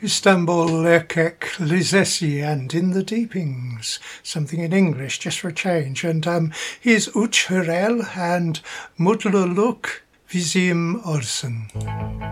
Istanbul erkek lizesi and in the deepings, something in English just for a change. And here's Uç Hürel and Mutluluk Bizim Olsun.